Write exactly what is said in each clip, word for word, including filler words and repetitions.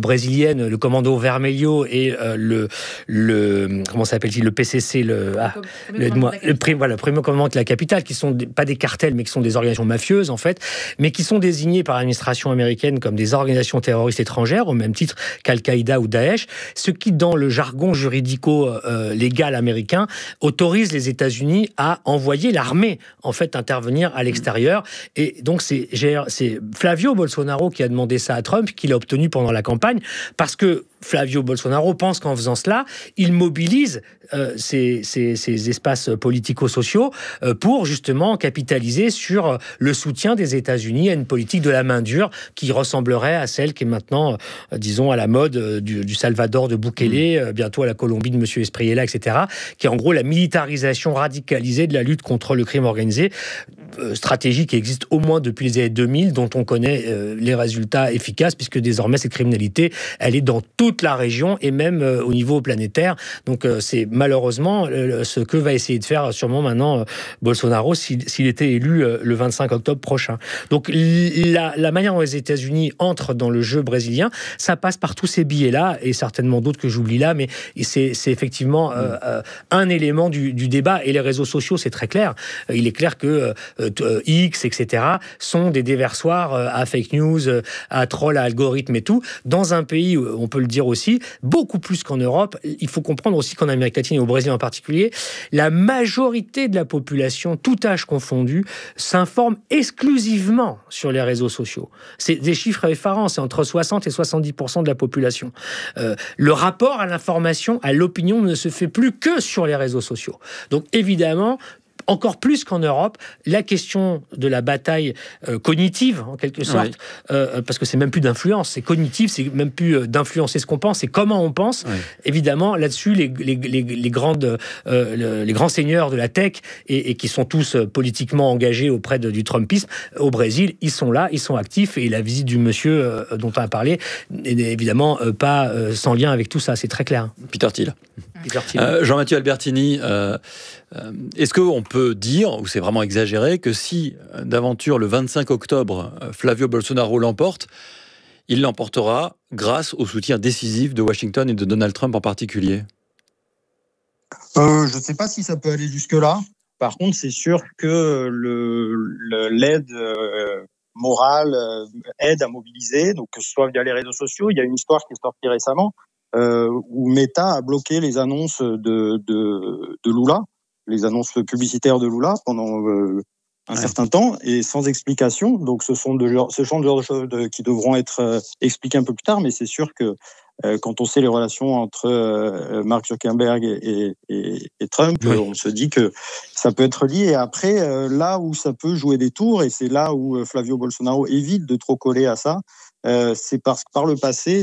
brésilienne, le Commando Vermelho et euh, le, le comment s'appelle-t-il, le P C C, le, ah, le, le, le, prim, voilà, le premier commandement de la capitale, qui sont des, pas des cartels, mais qui sont des organisations mafieuses en fait, mais qui sont désignées par l'administration américaine comme des organisations terroristes étrangères, au même titre qu'Al-Qaïda ou Daesh, ce qui, dans le jargon juridico-légal euh, américain, autorise les États-Unis à envoyer l'armée en fait intervenir à l'extérieur. Et donc c'est, c'est Flavio Bolsonaro qui a demandé ça à Trump, qui l'a obtenu pendant la campagne, parce que Flavio Bolsonaro pense qu'en faisant cela, il mobilise euh, ces, ces, ces espaces politico-sociaux euh, pour justement capitaliser sur euh, le soutien des États-Unis à une politique de la main dure qui ressemblerait à celle qui est maintenant, euh, disons, à la mode euh, du, du Salvador de Bukele, euh, bientôt à la Colombie de M. Espriella, et cetera, qui est en gros la militarisation radicalisée de la lutte contre le crime organisé, euh, stratégie qui existe au moins depuis les années deux mille, dont on connaît euh, les résultats efficaces, puisque désormais cette criminalité, elle est dans toute la région et même euh, au niveau planétaire. Donc euh, c'est malheureusement euh, ce que va essayer de faire sûrement maintenant euh, Bolsonaro s'il, s'il était élu euh, le vingt-cinq octobre prochain. Donc la, la manière dont les États-Unis entrent dans le jeu brésilien, ça passe par tous ces billets-là et certainement d'autres que j'oublie là, mais c'est, c'est effectivement euh, euh, un élément du, du débat. Et les réseaux sociaux, c'est très clair. Il est clair que euh, X, et cetera, sont des déversoirs euh, à fake news, euh, à trolls, à algorithmes et tout. Dans un pays, on peut le dire aussi, beaucoup plus qu'en Europe, il faut comprendre aussi qu'en Amérique latine et au Brésil en particulier, la majorité de la population, tout âge confondu, s'informe exclusivement sur les réseaux sociaux. C'est des chiffres effarants, c'est entre soixante et soixante-dix pour cent de la population. Euh, le rapport à l'information, à l'opinion ne se fait plus que sur les réseaux sociaux. Donc évidemment, encore plus qu'en Europe, la question de la bataille euh, cognitive, en quelque sorte, oui. euh, parce que c'est même plus d'influence, c'est cognitif, c'est même plus euh, d'influencer ce qu'on pense, c'est comment on pense. Oui. Évidemment, là-dessus, les, les, les, les, grandes, euh, le, les grands seigneurs de la tech, et, et qui sont tous euh, politiquement engagés auprès de, du Trumpisme, au Brésil, ils sont là, ils sont actifs, et la visite du monsieur euh, dont on a parlé n'est évidemment euh, pas euh, sans lien avec tout ça, c'est très clair. Peter Thiel. Peter Thiel. Euh, Jean-Mathieu Albertini, euh, euh, est-ce qu'on peut dire, ou c'est vraiment exagéré, que si d'aventure le vingt-cinq octobre, Flavio Bolsonaro l'emporte, il l'emportera grâce au soutien décisif de Washington et de Donald Trump en particulier? euh, Je ne sais pas si ça peut aller jusque-là. Par contre, c'est sûr que le, le, l'aide euh, morale euh, aide à mobiliser, donc que ce soit via les réseaux sociaux. Il y a une histoire qui est sortie récemment euh, où Meta a bloqué les annonces de, de, de Lula, les annonces publicitaires de Lula pendant euh, un ouais. certain temps et sans explication. Donc, ce sont de genre, ce sont de genre de choses de, qui devront être euh, expliquées un peu plus tard, mais c'est sûr que euh, quand on sait les relations entre euh, Mark Zuckerberg et, et, et Trump, oui. on se dit que ça peut être lié. Et après, euh, là où ça peut jouer des tours, et c'est là où Flavio Bolsonaro évite de trop coller à ça, euh, c'est parce que par le passé,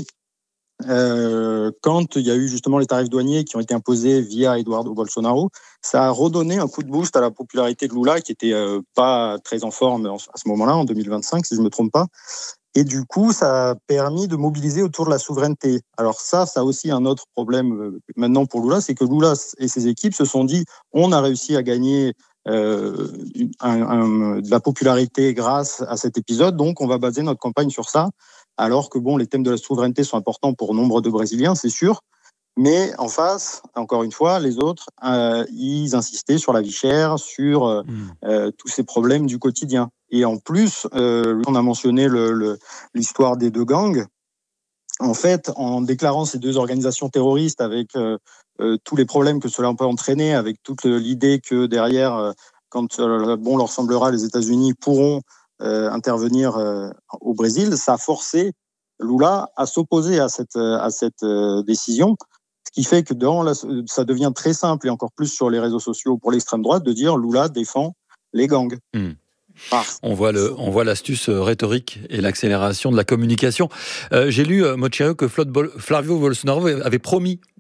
Euh, quand il y a eu justement les tarifs douaniers qui ont été imposés via Eduardo Bolsonaro, ça a redonné un coup de boost à la popularité de Lula, qui était euh, pas très en forme à ce moment-là, en deux mille vingt-cinq, si je me trompe pas. Et du coup, ça a permis de mobiliser autour de la souveraineté. Alors ça, ça a aussi un autre problème euh, maintenant pour Lula, c'est que Lula et ses équipes se sont dit, on a réussi à gagner euh, un, un, de la popularité grâce à cet épisode, donc on va baser notre campagne sur ça. Alors que bon, les thèmes de la souveraineté sont importants pour nombre de Brésiliens, c'est sûr. Mais en face, encore une fois, les autres, euh, ils insistaient sur la vie chère, sur euh, mmh. euh, tous ces problèmes du quotidien. Et en plus, euh, on a mentionné le, le, l'histoire des deux gangs. En fait, en déclarant ces deux organisations terroristes avec euh, euh, tous les problèmes que cela peut entraîner, avec toute l'idée que derrière, euh, quand euh, bon leur semblera, les États-Unis pourront Euh, intervenir euh, au Brésil, ça a forcé Lula à s'opposer à cette, à cette euh, décision, ce qui fait que dans la, ça devient très simple, et encore plus sur les réseaux sociaux pour l'extrême droite, de dire Lula défend les gangs. Mmh. Ah. On voit, le, on voit l'astuce rhétorique et l'accélération de la communication. Euh, j'ai lu, euh, Mochero, que Flavio Bolsonaro avait promis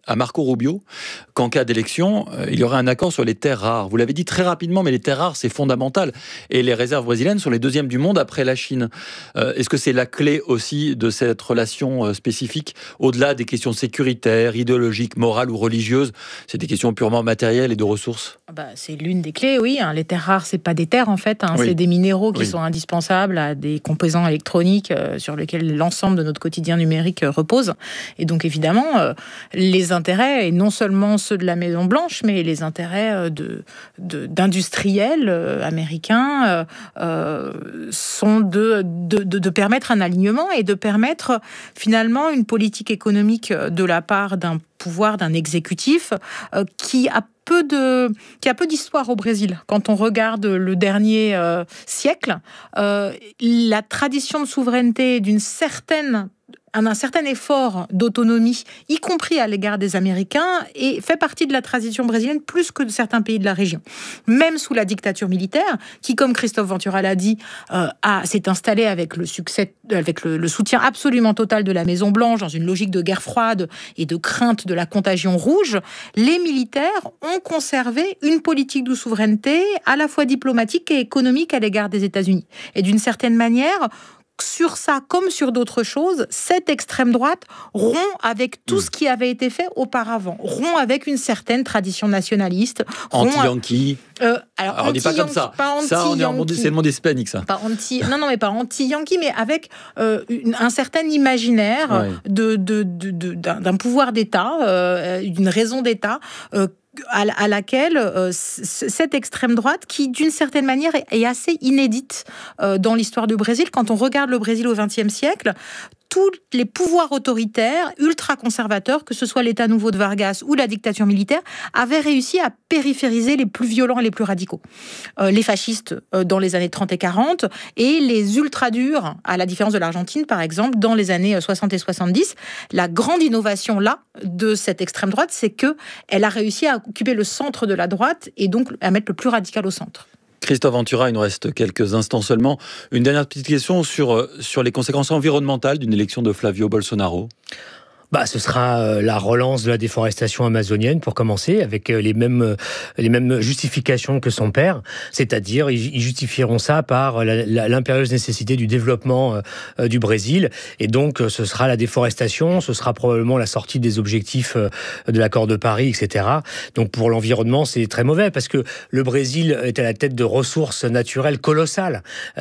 à Marco Rubio qu'en cas d'élection, euh, il y aurait un accord sur les terres rares. Vous l'avez dit très rapidement, mais les terres rares, c'est fondamental. Et les réserves brésiliennes sont les deuxièmes du monde après la Chine. Euh, est-ce que c'est la clé aussi de cette relation euh, spécifique, au-delà des questions sécuritaires, idéologiques, morales ou religieuses? C'est des questions purement matérielles et de ressources. Bah, c'est l'une des clés, oui. Hein. Les terres rares, c'est pas des terres en fait. Hein. Oui. C'est des minéraux qui oui. sont indispensables à des composants électroniques euh, sur lesquels l'ensemble de notre quotidien numérique euh, repose. Et donc évidemment, euh, les intérêts, et non seulement ceux de la Maison Blanche, mais les intérêts euh, de, de, d'industriels euh, américains euh, euh, sont de, de, de, de permettre un alignement et de permettre finalement une politique économique de la part d'un pouvoir, d'un exécutif euh, qui a peu de, qui a peu d'histoire au Brésil. Quand on regarde le dernier euh, siècle, euh, la tradition de souveraineté d'une certaine un, un certain effort d'autonomie, y compris à l'égard des Américains, et fait partie de la tradition brésilienne plus que de certains pays de la région. Même sous la dictature militaire, qui, comme Christophe Ventura l'a dit, euh, a, s'est installée avec le succès, avec le, le soutien absolument total de la Maison-Blanche, dans une logique de guerre froide et de crainte de la contagion rouge, les militaires ont conservé une politique de souveraineté à la fois diplomatique et économique à l'égard des États-Unis. Et d'une certaine manière, sur ça, comme sur d'autres choses, cette extrême droite rompt avec tout mmh. ce qui avait été fait auparavant, rompt avec une certaine tradition nationaliste. Anti-Yankee. Euh, alors, alors on dit pas comme ça. Pas ça, on est en monde, c'est le monde hispanique, ça. Pas anti, non, non, mais pas anti-Yankee, mais avec euh, une, un certain imaginaire ouais. de, de, de, de, d'un, d'un pouvoir d'État, euh, d'une raison d'État. Euh, À, à laquelle euh, c- cette extrême droite, qui d'une certaine manière est, est assez inédite euh, dans l'histoire du Brésil, quand on regarde le Brésil au vingtième siècle, tous les pouvoirs autoritaires, ultra-conservateurs, que ce soit l'État nouveau de Vargas ou la dictature militaire, avaient réussi à périphériser les plus violents et les plus radicaux. Euh, les fascistes euh, dans les années trente et quarante, et les ultra-durs, à la différence de l'Argentine par exemple, dans les années soixante et soixante-dix. La grande innovation là, de cette extrême droite, c'est qu'elle a réussi à occuper le centre de la droite et donc à mettre le plus radical au centre. Christophe Ventura, il nous reste quelques instants seulement. Une dernière petite question sur, sur les conséquences environnementales d'une élection de Flavio Bolsonaro. Bah, ce sera la relance de la déforestation amazonienne, pour commencer, avec les mêmes, les mêmes justifications que son père. C'est-à-dire, ils justifieront ça par la, la, l'impérieuse nécessité du développement euh, du Brésil. Et donc, ce sera la déforestation, ce sera probablement la sortie des objectifs euh, de l'accord de Paris, et cetera. Donc, pour l'environnement, c'est très mauvais, parce que le Brésil est à la tête de ressources naturelles colossales.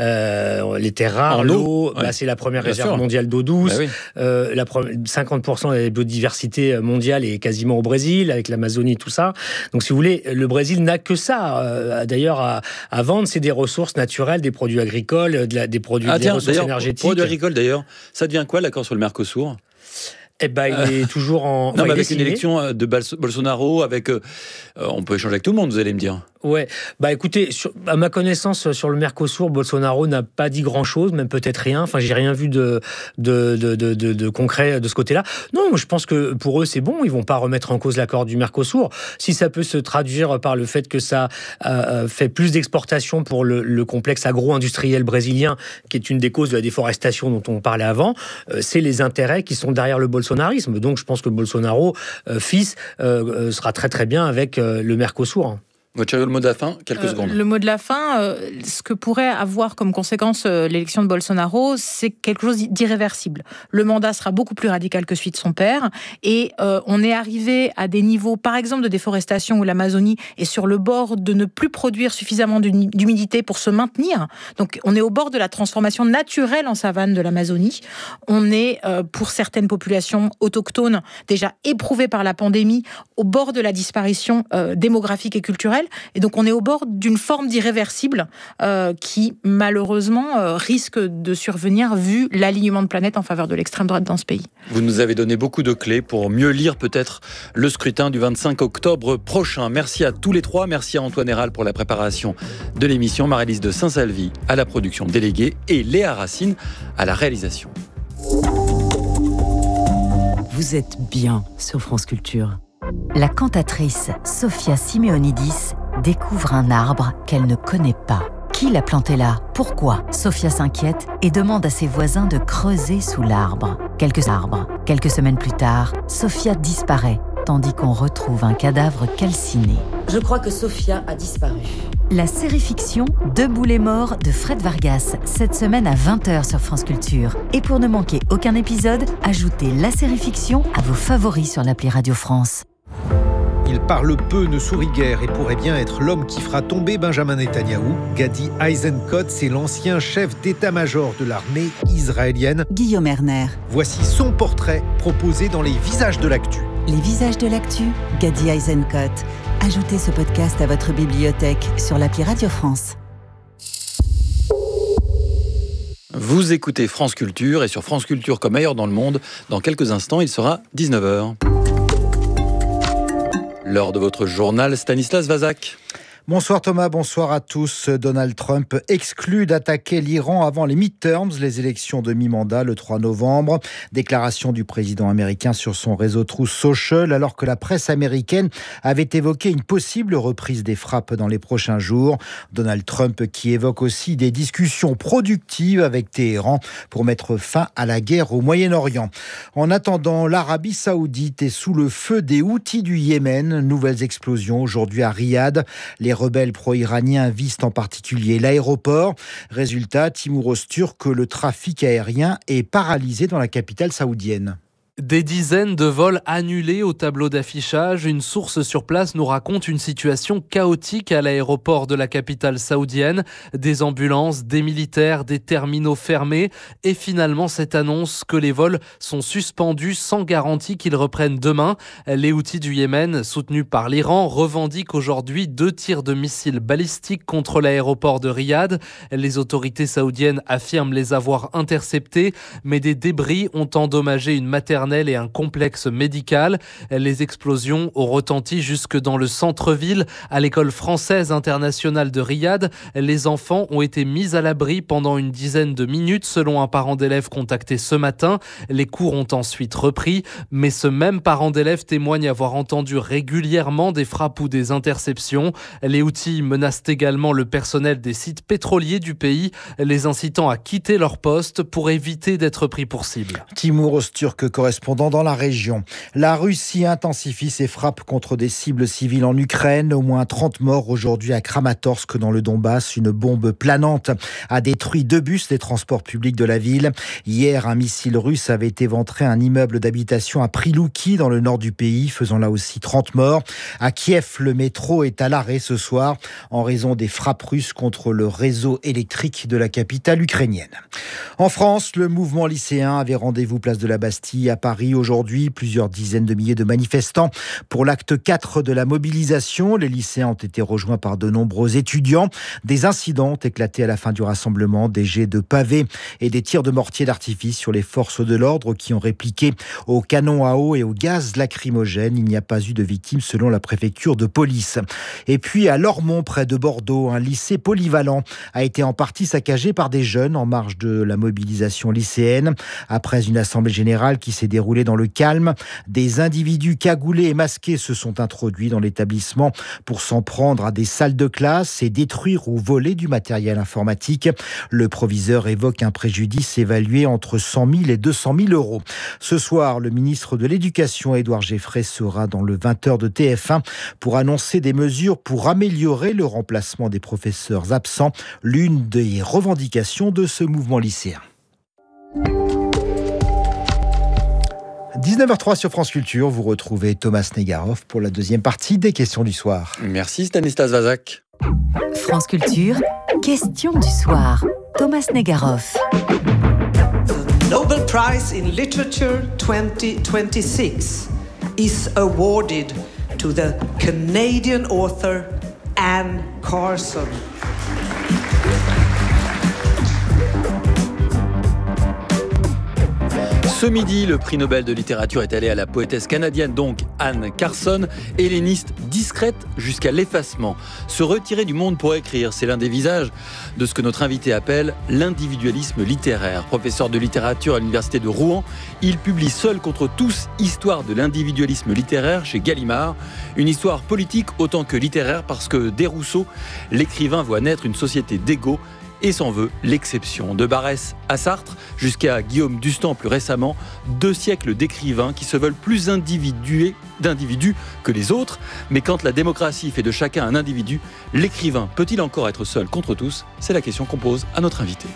Euh, les terres rares, l'eau, l'eau ouais. bah, c'est la première Bien réserve sûr. mondiale d'eau douce. Bah oui. euh, la pre- cinquante pour cent de la biodiversité mondiale est quasiment au Brésil, avec l'Amazonie, tout ça. Donc, si vous voulez, le Brésil n'a que ça, euh, d'ailleurs, à, à vendre. C'est des ressources naturelles, des produits agricoles, de la, des produits ah, des tiens, ressources énergétiques. Produits agricoles, d'ailleurs, ça devient quoi, l'accord sur le Mercosur ? Eh ben, il est euh, toujours en... Non, mais avec une élection de Bolsonaro, avec... Euh, on peut échanger avec tout le monde, vous allez me dire. Ouais, bah écoutez, sur, à ma connaissance, sur le Mercosur, Bolsonaro n'a pas dit grand-chose, même peut-être rien. Enfin, j'ai rien vu de, de, de, de, de, de concret de ce côté-là. Non, je pense que pour eux, c'est bon. Ils vont pas remettre en cause l'accord du Mercosur. Si ça peut se traduire par le fait que ça euh, fait plus d'exportations pour le, le complexe agro-industriel brésilien, qui est une des causes de la déforestation dont on parlait avant, euh, c'est les intérêts qui sont derrière le bolsonarisme. Donc, je pense que Bolsonaro, euh, fils, euh, sera très très bien avec euh, le Mercosur. Le mot de la fin, quelques euh, secondes. Le mot de la fin, euh, ce que pourrait avoir comme conséquence euh, l'élection de Bolsonaro, c'est quelque chose d'irréversible. Le mandat sera beaucoup plus radical que celui de son père, et euh, on est arrivé à des niveaux, par exemple, de déforestation où l'Amazonie est sur le bord de ne plus produire suffisamment d'humidité pour se maintenir. Donc, on est au bord de la transformation naturelle en savane de l'Amazonie. On est, euh, pour certaines populations autochtones, déjà éprouvées par la pandémie, au bord de la disparition euh, démographique et culturelle. Et donc, on est au bord d'une forme d'irréversible euh, qui, malheureusement, euh, risque de survenir vu l'alignement de planète en faveur de l'extrême droite dans ce pays. Vous nous avez donné beaucoup de clés pour mieux lire peut-être le scrutin du vingt-cinq octobre prochain. Merci à tous les trois. Merci à Antoine Héral pour la préparation de l'émission, Marie-Lise de Saint-Salvi à la production déléguée et Léa Racine à la réalisation. Vous êtes bien sur France Culture. La cantatrice Sophia Simeonidis découvre un arbre qu'elle ne connaît pas. Qui l'a planté là ? Pourquoi ? Sophia s'inquiète et demande à ses voisins de creuser sous l'arbre. Quelques arbres. Quelques semaines plus tard, Sophia disparaît. tandis qu'on retrouve un cadavre calciné. Je crois que Sophia a disparu. La série fiction Debout les morts de Fred Vargas, cette semaine à vingt heures sur France Culture. Et pour ne manquer aucun épisode, ajoutez la série fiction à vos favoris sur l'appli Radio France. Il parle peu, ne sourit guère et pourrait bien être l'homme qui fera tomber Benjamin Netanyahou. Gadi Eisenkot, c'est l'ancien chef d'état-major de l'armée israélienne. Guillaume Erner. Voici son portrait proposé dans les visages de l'actu. Les visages de l'actu, Gadi Eisenkot. Ajoutez ce podcast à votre bibliothèque sur l'appli Radio France. Vous écoutez France Culture et sur France Culture comme ailleurs dans le monde, dans quelques instants, il sera dix-neuf heures. L'heure de votre journal, Stanislas Vazak. Bonsoir Thomas, bonsoir à tous. Donald Trump exclut d'attaquer l'Iran avant les midterms, les élections de mi-mandat le trois novembre. Déclaration du président américain sur son réseau Truth Social, alors que la presse américaine avait évoqué une possible reprise des frappes dans les prochains jours. Donald Trump qui évoque aussi des discussions productives avec Téhéran pour mettre fin à la guerre au Moyen-Orient. En attendant, l'Arabie Saoudite est sous le feu des Houthis du Yémen. Nouvelles explosions aujourd'hui à Riyad. Les Les rebelles pro-iraniens visent en particulier l'aéroport. Résultat, Timur Öztürk, que le trafic aérien est paralysé dans la capitale saoudienne. Des dizaines de vols annulés au tableau d'affichage. Une source sur place nous raconte une situation chaotique à l'aéroport de la capitale saoudienne. Des ambulances, des militaires, des terminaux fermés. Et finalement, cette annonce que les vols sont suspendus sans garantie qu'ils reprennent demain. Les Houthis du Yémen, soutenus par l'Iran, revendiquent aujourd'hui deux tirs de missiles balistiques contre l'aéroport de Riyad. Les autorités saoudiennes affirment les avoir interceptés, mais des débris ont endommagé une maternelle et un complexe médical. Les explosions ont retenti jusque dans le centre-ville. À l'école française internationale de Riyad, les enfants ont été mis à l'abri pendant une dizaine de minutes, selon un parent d'élève contacté ce matin. Les cours ont ensuite repris, mais ce même parent d'élève témoigne avoir entendu régulièrement des frappes ou des interceptions. Les Houthis menacent également le personnel des sites pétroliers du pays, les incitant à quitter leur poste pour éviter d'être pris pour cible. Timur Öztürk, correspondant dans la région. La Russie intensifie ses frappes contre des cibles civiles en Ukraine. Au moins trente morts aujourd'hui à Kramatorsk dans le Donbass. Une bombe planante a détruit deux bus des transports publics de la ville. Hier, un missile russe avait éventré un immeuble d'habitation à Prilouki dans le nord du pays, faisant là aussi trente morts. À Kiev, le métro est à l'arrêt ce soir en raison des frappes russes contre le réseau électrique de la capitale ukrainienne. En France, le mouvement lycéen avait rendez-vous place de la Bastille à Paris aujourd'hui. Plusieurs dizaines de milliers de manifestants pour l'acte quatre de la mobilisation. Les lycéens ont été rejoints par de nombreux étudiants. Des incidents ont éclaté à la fin du rassemblement, des jets de pavés et des tirs de mortier d'artifice sur les forces de l'ordre qui ont répliqué aux canons à eau et au gaz lacrymogène. Il n'y a pas eu de victimes selon la préfecture de police. Et puis à Lormont, près de Bordeaux, un lycée polyvalent a été en partie saccagé par des jeunes en marge de la mobilisation lycéenne. Après une assemblée générale qui s'est déroulée dans le calme, des individus cagoulés et masqués se sont introduits dans l'établissement pour s'en prendre à des salles de classe et détruire ou voler du matériel informatique. Le proviseur évoque un préjudice évalué entre cent mille et deux cent mille euros. Ce soir, le ministre de l'Éducation, Édouard Geffray, sera dans le vingt heures de T F un pour annoncer des mesures pour améliorer le remplacement des professeurs absents, l'une des revendications de ce mouvement lycéen. dix-neuf heures zéro trois sur France Culture, vous retrouvez Thomas Negaroff pour la deuxième partie des questions du soir. Merci Stanislas Vazak. France Culture, question du soir. Thomas Negaroff. The Nobel Prize in Literature twenty twenty-six is awarded to the Canadian author Anne Carson. Ce midi, le prix Nobel de littérature est allé à la poétesse canadienne, donc Anne Carson, helléniste discrète jusqu'à l'effacement. Se retirer du monde pour écrire, c'est l'un des visages de ce que notre invité appelle l'individualisme littéraire. Professeur de littérature à l'université de Rouen, il publie Seul contre tous, histoire de l'individualisme littéraire chez Gallimard. Une histoire politique autant que littéraire parce que dès Rousseau, l'écrivain voit naître une société d'égaux et s'en veut l'exception. De Barrès à Sartre, jusqu'à Guillaume Dustan plus récemment, deux siècles d'écrivains qui se veulent plus individués d'individus que les autres. Mais quand la démocratie fait de chacun un individu, l'écrivain peut-il encore être seul contre tous ? C'est la question qu'on pose à notre invité.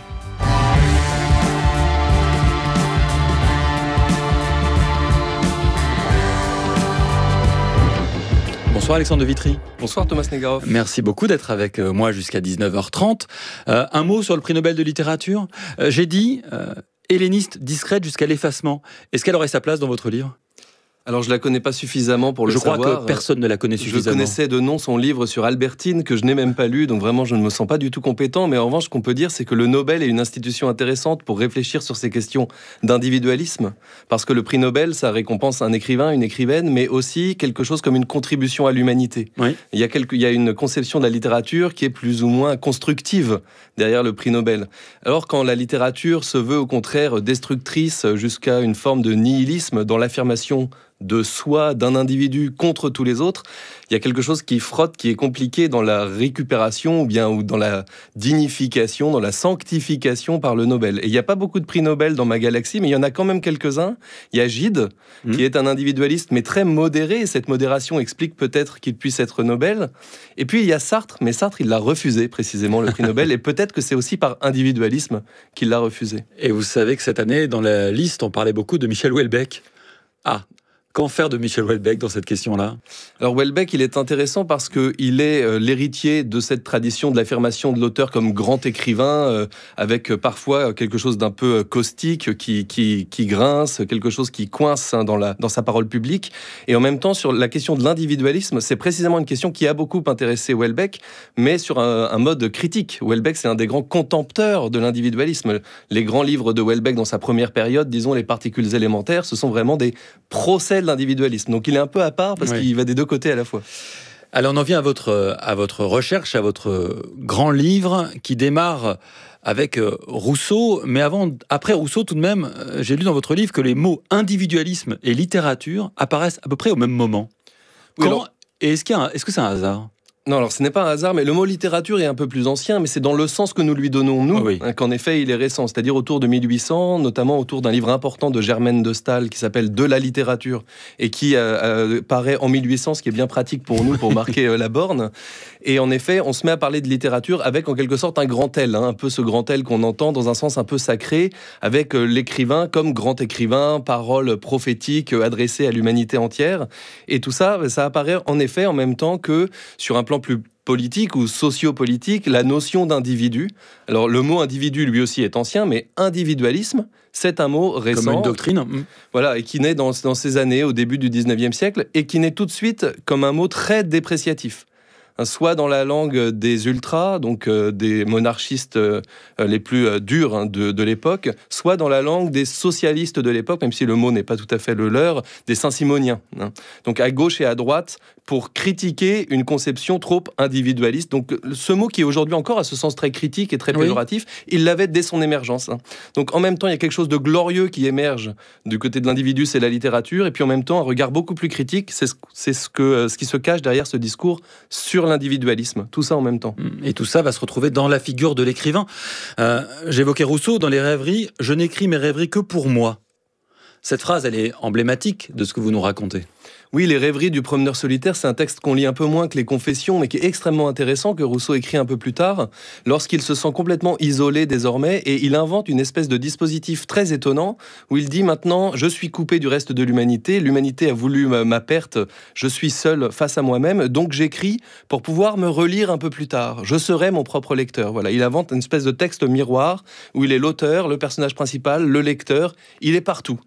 Bonsoir Alexandre de Vitry. Bonsoir Thomas Negaroff. Merci beaucoup d'être avec moi jusqu'à dix-neuf heures trente. Euh, un mot sur le prix Nobel de littérature. Euh, j'ai dit euh, helléniste discrète jusqu'à l'effacement. Est-ce qu'elle aurait sa place dans votre livre ? Alors je la connais pas suffisamment pour le je savoir. Je crois que personne ne la connaît suffisamment. Je connaissais de nom son livre sur Albertine que je n'ai même pas lu, donc vraiment je ne me sens pas du tout compétent. Mais en revanche, ce qu'on peut dire, c'est que le Nobel est une institution intéressante pour réfléchir sur ces questions d'individualisme, parce que le prix Nobel, ça récompense un écrivain, une écrivaine, mais aussi quelque chose comme une contribution à l'humanité. Oui. Il y a quelque, il y a une conception de la littérature qui est plus ou moins constructive derrière le prix Nobel. Alors quand la littérature se veut au contraire destructrice jusqu'à une forme de nihilisme dans l'affirmation de soi, d'un individu contre tous les autres, il y a quelque chose qui frotte, qui est compliqué dans la récupération ou bien ou dans la dignification, dans la sanctification par le Nobel. Et il n'y a pas beaucoup de prix Nobel dans ma galaxie, mais il y en a quand même quelques-uns. Il y a Gide, mmh. qui est un individualiste, mais très modéré, et cette modération explique peut-être qu'il puisse être Nobel. Et puis il y a Sartre, mais Sartre, il l'a refusé précisément, le prix Nobel, et peut-être que c'est aussi par individualisme qu'il l'a refusé. Et vous savez que cette année, dans la liste, on parlait beaucoup de Michel Houellebecq. Ah, qu'en faire de Michel Houellebecq dans cette question-là ? Alors Houellebecq, il est intéressant parce qu'il est euh, l'héritier de cette tradition de l'affirmation de l'auteur comme grand écrivain, euh, avec euh, parfois quelque chose d'un peu caustique, qui, qui, qui grince, quelque chose qui coince hein, dans, la, dans sa parole publique. Et en même temps, sur la question de l'individualisme, c'est précisément une question qui a beaucoup intéressé Houellebecq, mais sur un, un mode critique. Houellebecq, c'est un des grands contempteurs de l'individualisme. Les grands livres de Houellebecq dans sa première période, disons les particules élémentaires, ce sont vraiment des procès de l'individualisme. Donc il est un peu à part parce oui. qu'il va des deux côtés à la fois. Alors on en vient à votre, à votre recherche, à votre grand livre qui démarre avec Rousseau, mais avant, après Rousseau tout de même, j'ai lu dans votre livre que les mots individualisme et littérature apparaissent à peu près au même moment. Oui, Quand, alors... Et est-ce, qu'il y a un, est-ce que c'est un hasard ? Non, alors ce n'est pas un hasard, mais le mot littérature est un peu plus ancien, mais c'est dans le sens que nous lui donnons, nous, oui. hein, qu'en effet il est récent, c'est-à-dire autour de mille huit cents, notamment autour d'un livre important de Germaine de Staël qui s'appelle « De la littérature » et qui euh, euh, paraît en mille huit cents, ce qui est bien pratique pour nous, pour marquer euh, la borne. Et en effet, on se met à parler de littérature avec en quelque sorte un grand L, hein, un peu ce grand L qu'on entend dans un sens un peu sacré, avec euh, l'écrivain comme grand écrivain, parole prophétique euh, adressée à l'humanité entière. Et tout ça, ça apparaît en effet en même temps que sur un plan plus politique ou sociopolitique, la notion d'individu. Alors le mot individu lui aussi est ancien, mais individualisme, c'est un mot récent. Comme une doctrine. Voilà, et qui naît dans, dans ces années, au début du dix-neuvième siècle, et qui naît tout de suite comme un mot très dépréciatif. Soit dans la langue des ultras, donc euh, des monarchistes euh, les plus euh, durs hein, de, de l'époque, soit dans la langue des socialistes de l'époque, même si le mot n'est pas tout à fait le leur, des saint-simoniens. Hein. Donc à gauche et à droite, pour critiquer une conception trop individualiste. Donc ce mot qui aujourd'hui encore a ce sens très critique et très péjoratif, oui. il l'avait dès son émergence. Hein. Donc en même temps, il y a quelque chose de glorieux qui émerge du côté de l'individu, c'est la littérature, et puis en même temps, un regard beaucoup plus critique, c'est ce, c'est ce, que, ce qui se cache derrière ce discours sur l'individualisme, tout ça en même temps. Et tout ça va se retrouver dans la figure de l'écrivain. Euh, j'évoquais Rousseau dans les rêveries, « Je n'écris mes rêveries que pour moi ». Cette phrase, elle est emblématique de ce que vous nous racontez. Oui, les rêveries du promeneur solitaire, c'est un texte qu'on lit un peu moins que les Confessions, mais qui est extrêmement intéressant, que Rousseau écrit un peu plus tard, lorsqu'il se sent complètement isolé désormais, et il invente une espèce de dispositif très étonnant, où il dit maintenant, je suis coupé du reste de l'humanité, l'humanité a voulu ma, ma perte, je suis seul face à moi-même, donc j'écris pour pouvoir me relire un peu plus tard. Je serai mon propre lecteur. Voilà, il invente une espèce de texte miroir, où il est l'auteur, le personnage principal, le lecteur, il est partout.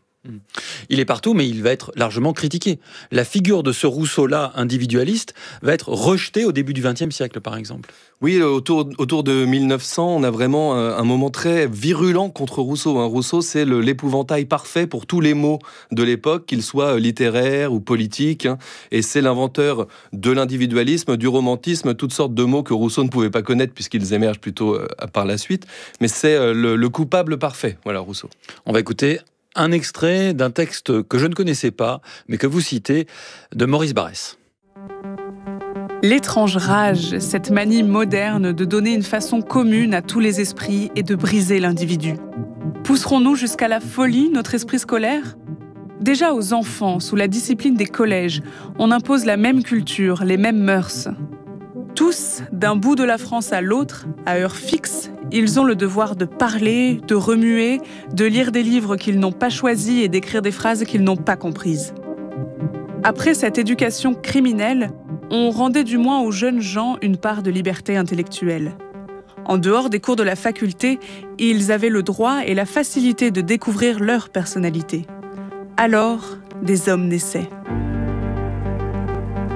Il est partout, mais il va être largement critiqué. La figure de ce Rousseau-là, individualiste, va être rejetée au début du vingtième siècle, par exemple. Oui, autour, autour de mille neuf cents, on a vraiment un moment très virulent contre Rousseau. Hein. Rousseau, c'est le, l'épouvantail parfait pour tous les mots de l'époque, qu'ils soient littéraires ou politiques. Hein. Et c'est l'inventeur de l'individualisme, du romantisme, toutes sortes de mots que Rousseau ne pouvait pas connaître puisqu'ils émergent plutôt euh, par la suite. Mais c'est euh, le, le coupable parfait, voilà, Rousseau. On va écouter un extrait d'un texte que je ne connaissais pas, mais que vous citez, de Maurice Barrès. L'étrange rage, cette manie moderne de donner une façon commune à tous les esprits et de briser l'individu. Pousserons-nous jusqu'à la folie notre esprit scolaire ? Déjà aux enfants, sous la discipline des collèges, on impose la même culture, les mêmes mœurs. Tous, d'un bout de la France à l'autre, à heure fixe, ils ont le devoir de parler, de remuer, de lire des livres qu'ils n'ont pas choisis et d'écrire des phrases qu'ils n'ont pas comprises. Après cette éducation criminelle, on rendait du moins aux jeunes gens une part de liberté intellectuelle. En dehors des cours de la faculté, ils avaient le droit et la facilité de découvrir leur personnalité. Alors, des hommes naissaient.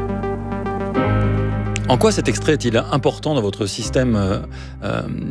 En quoi cet extrait est-il important dans votre système euh, euh, réflexif ?